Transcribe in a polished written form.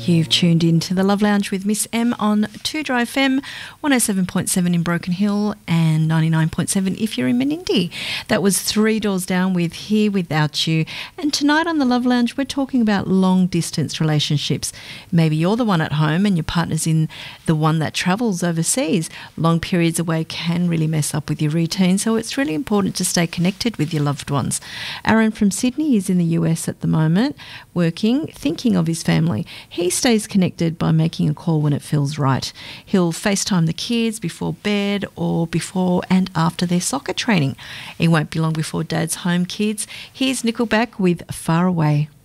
You've tuned in to the Love Lounge with Miss M on 2Dry FM, 107.7 in Broken Hill and 99.7 if you're in Menindee. That was Three Doors Down with Here Without You. And tonight on the Love Lounge, we're talking about long-distance relationships. Maybe you're the one at home and your partner's in the one that travels overseas. Long periods away can really mess up with your routine, so it's really important to stay connected with your loved ones. Aaron from Sydney is in the US at the moment, working, thinking of his family. He stays connected by making a call when it feels right. He'll FaceTime the kids before bed or before and after their soccer training. It won't be long before Dad's home, kids. Here's Nickelback with Far Away.